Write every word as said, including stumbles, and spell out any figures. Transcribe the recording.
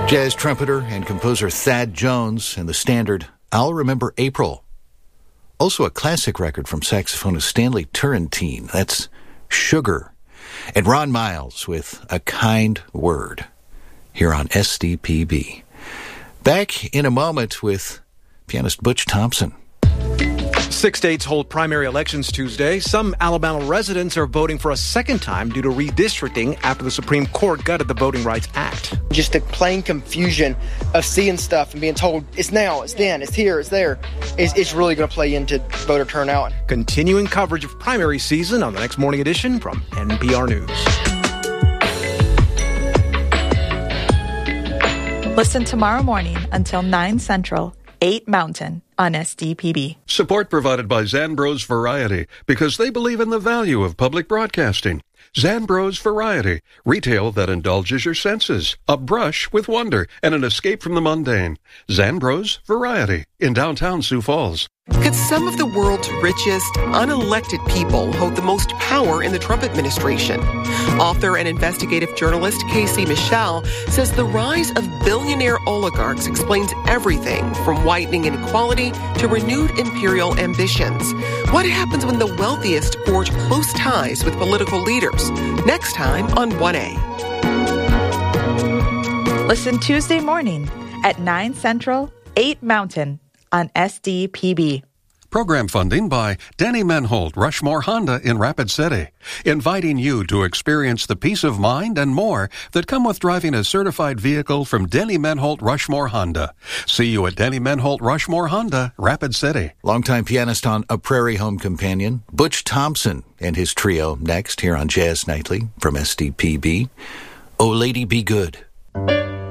Jazz trumpeter and composer Thad Jones and the standard I'll Remember April. Also a classic record from saxophonist Stanley Turrentine. That's Sugar. And Ron Miles with A Kind Word here on S D P B. Back in a moment with pianist Butch Thompson. Six states hold primary elections Tuesday. Some Alabama residents are voting for a second time due to redistricting after the Supreme Court gutted the Voting Rights Act. Just the plain confusion of seeing stuff and being told it's now, it's then, it's here, it's there, is, is really going to play into voter turnout. Continuing coverage of primary season on the next morning edition from N P R News. Listen tomorrow morning until nine Central, eight Mountain on S D P B. Support provided by Zambros Variety because they believe in the value of public broadcasting. Zambros Variety, retail that indulges your senses, a brush with wonder, and an escape from the mundane. Zambros Variety in downtown Sioux Falls. Could some of the world's richest, unelected people hold the most power in the Trump administration? Author and investigative journalist Casey Michelle says the rise of billionaire oligarchs explains everything from widening inequality to renewed imperial ambitions. What happens when the wealthiest forge close ties with political leaders? Next time on one A. Listen Tuesday morning at nine Central, eight Mountain on S D P B. Program funding by Denny Menholt, Rushmore Honda in Rapid City, inviting you to experience the peace of mind and more that come with driving a certified vehicle from Denny Menholt, Rushmore Honda. See you at Denny Menholt, Rushmore Honda, Rapid City. Longtime pianist on A Prairie Home Companion, Butch Thompson and his trio next here on Jazz Nightly from S D P B. Oh, Lady Be Good.